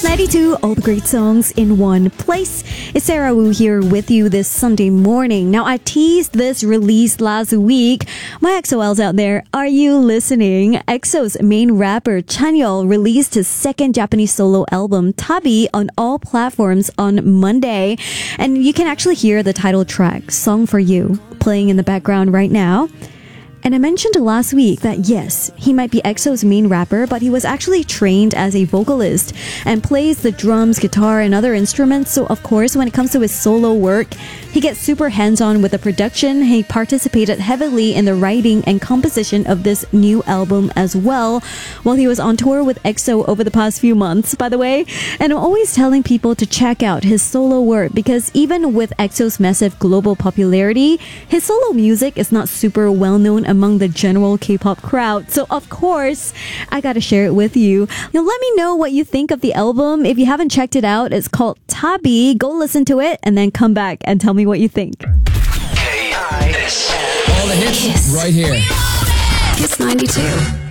92, all the great songs in one place. It's Sarah Wu here with you this Sunday morning. Now, I teased this release last week. My EXO-Ls out there, are you listening? EXO's main rapper, Chanyeol, released his second Japanese solo album, Tabi, on all platforms on Monday. And you can actually hear the title track, Song for You, playing in the background right now. And I mentioned last week that yes, he might be EXO's main rapper, but he was actually trained as a vocalist and plays the drums, guitar, and other instruments. So of course, when it comes to his solo work, he gets super hands-on with the production. He participated heavily in the writing and composition of this new album as well, while he was on tour with EXO over the past few months, by the way. And I'm always telling people to check out his solo work because even with EXO's massive global popularity, his solo music is not super well-known among the general K-pop crowd. So of course, I gotta share it with you. Now let me know what you think of the album. If you haven't checked it out, it's called Tabi. Go listen to it and then come back and tell me what you think. All the hits right here. Kiss 92.